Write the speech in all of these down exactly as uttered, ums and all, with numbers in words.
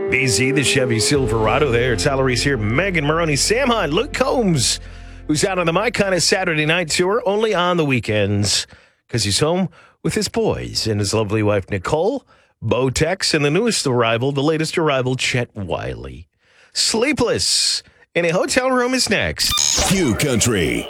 B Z, the Chevy Silverado there. Tyler Reese here, Megan Maroney, Sam Hunt, Luke Combs, who's out on the My Kind of Saturday Night Tour, only on the weekends, because he's home with his boys and his lovely wife, Nicole, Bo Tex, and the newest arrival, the latest arrival, Chet Wiley. Sleepless in a hotel room is next. Q Country.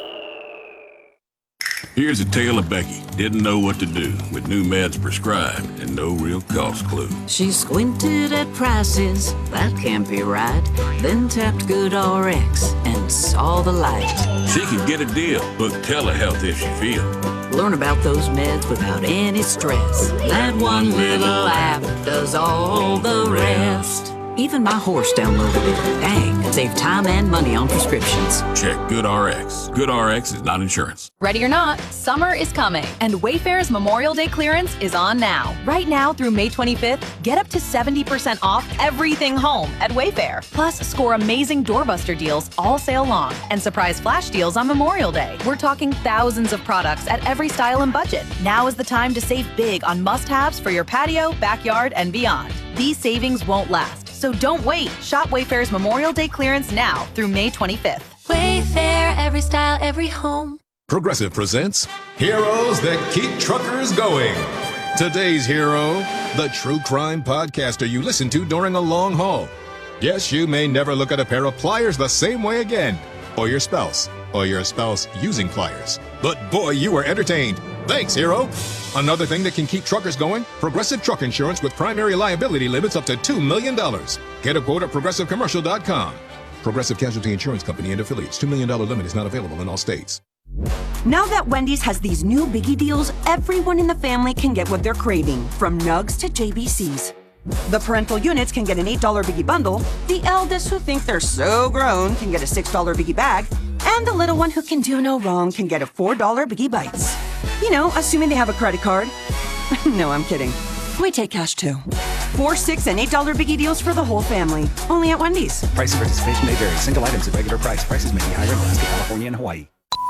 Here's a tale of Becky. Didn't know what to do with new meds prescribed and no real cost clue. She squinted at prices, that can't be right. Then tapped GoodRx and saw the light. She could get a deal, book telehealth if she feel. Learn about those meds without any stress. That one little app does all the rest. Even my horse downloaded it. Dang, save time and money on prescriptions. Check GoodRx. GoodRx is not insurance. Ready or not, summer is coming, and Wayfair's Memorial Day clearance is on now. Right now through May twenty-fifth, get up to seventy percent off everything home at Wayfair. Plus, score amazing doorbuster deals all sale long and surprise flash deals on Memorial Day. We're talking thousands of products at every style and budget. Now is the time to save big on must-haves for your patio, backyard, and beyond. These savings won't last. So don't wait. Shop Wayfair's Memorial Day clearance now through May twenty-fifth. Wayfair, every style, every home. Progressive presents Heroes That Keep Truckers Going. Today's hero, the true crime podcaster you listen to during a long haul. Yes, you may never look at a pair of pliers the same way again, or your spouse, or your spouse using pliers. But boy, you were entertained. Thanks, hero. Another thing that can keep truckers going, Progressive Truck Insurance with primary liability limits up to two million dollars. Get a quote at progressive commercial dot com. Progressive Casualty Insurance Company and affiliates. two million dollars limit is not available in all states. Now that Wendy's has these new biggie deals, everyone in the family can get what they're craving, from nugs to J B Cs. The parental units can get an eight dollar biggie bundle, the eldest who think they're so grown can get a six dollar biggie bag, and the little one who can do no wrong can get a four dollar biggie bites. You know, assuming they have a credit card. No, I'm kidding. We take cash too. Four, six, and eight dollar biggie deals for the whole family. Only at Wendy's. Price of participation may vary. Single items at regular price. Prices may be higher in Alaska, California, and Hawaii.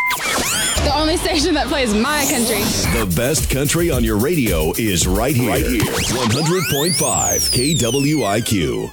The only station that plays my country. The best country on your radio is right here. Right here. one hundred point five K W I Q.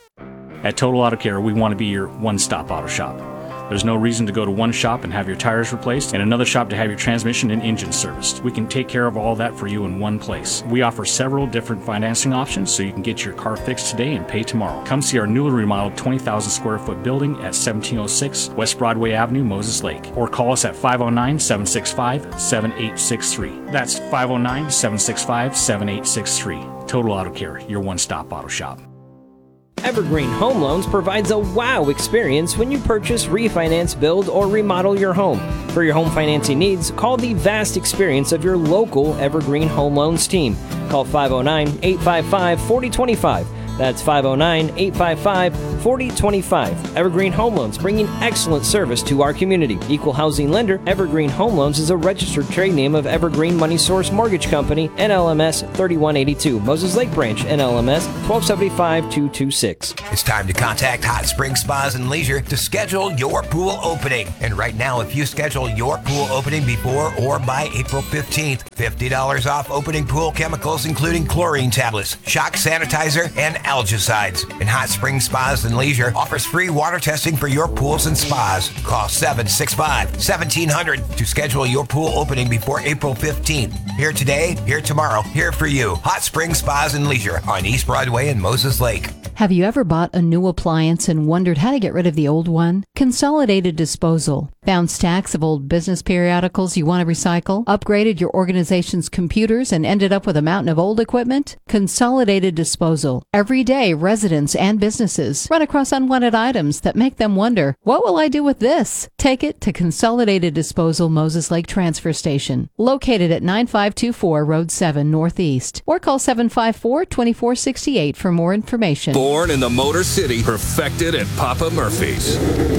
At Total Auto Care, we want to be your one-stop auto shop. There's no reason to go to one shop and have your tires replaced and another shop to have your transmission and engine serviced. We can take care of all that for you in one place. We offer several different financing options so you can get your car fixed today and pay tomorrow. Come see our newly remodeled twenty thousand square foot building at seventeen oh six West Broadway Avenue, Moses Lake. Or call us at five oh nine, seven six five, seven eight six three. That's five oh nine, seven six five, seven eight six three. Total Auto Care, your one-stop auto shop. Evergreen Home Loans provides a wow experience when you purchase, refinance, build, or remodel your home. For your home financing needs, call the vast experience of your local Evergreen Home Loans team. Call five oh nine, eight five five, four oh two five. That's five oh nine, eight five five, four oh two five. Evergreen Home Loans, bringing excellent service to our community. Equal housing lender, Evergreen Home Loans is a registered trade name of Evergreen Money Source Mortgage Company, N L M S thirty-one eighty-two. Moses Lake Branch, N L M S twelve seventy-five two twenty-six. It's time to contact Hot Springs Spas and Leisure to schedule your pool opening. And right now, if you schedule your pool opening before or by April fifteenth, fifty dollars off opening pool chemicals, including chlorine tablets, shock sanitizer, and algicides. And Hot Springs Spas and Leisure offers free water testing for your pools and spas. Call seven six five, one seven zero zero to schedule your pool opening before April fifteenth. Here today, here tomorrow, here for you. Hot Springs Spas and Leisure on East Broadway in Moses Lake. Have you ever bought a new appliance and wondered how to get rid of the old one? Consolidated Disposal. Found stacks of old business periodicals you want to recycle? Upgraded your organization's computers and ended up with a mountain of old equipment? Consolidated Disposal. Every day, residents and businesses run across unwanted items that make them wonder, what will I do with this? Take it to Consolidated Disposal Moses Lake Transfer Station, located at nine five two four Road seven Northeast, or call seven five four, two four six eight for more information. Born in the Motor City, perfected at Papa Murphy's.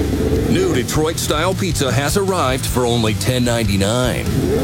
New Detroit-style pizza has arrived for only ten ninety-nine.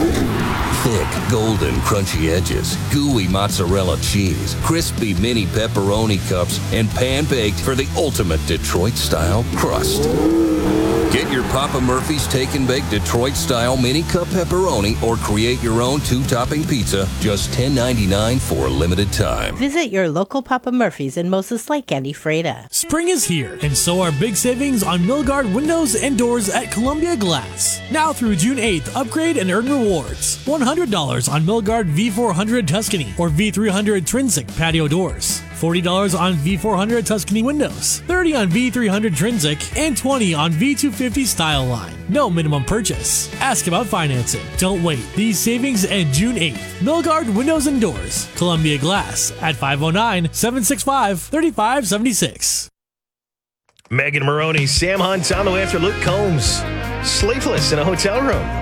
Thick, golden, crunchy edges, gooey mozzarella cheese, crispy mini pepperoni cups, and pan-baked for the ultimate Detroit-style crust. Get your Papa Murphy's Take and Bake Detroit-style mini cup pepperoni or create your own two-topping pizza, just ten ninety-nine for a limited time. Visit your local Papa Murphy's in Moses Lake and Ephrata. Spring is here, and so are big savings on Milgard windows and doors at Columbia Glass. Now through June eighth, upgrade and earn rewards. one hundred dollars on Milgard V four hundred Tuscany or V three hundred Trinsic patio doors. forty dollars on V four hundred Tuscany windows, thirty dollars on V three hundred Trinsic, and twenty dollars on V two fifty Style Line. No minimum purchase. Ask about financing. Don't wait. These savings end June eighth. Milgard Windows and Doors. Columbia Glass at five oh nine, seven six five, three five seven six. Megan Maroney, Sam Hunt's on the way after Luke Combs. Sleepless in a hotel room.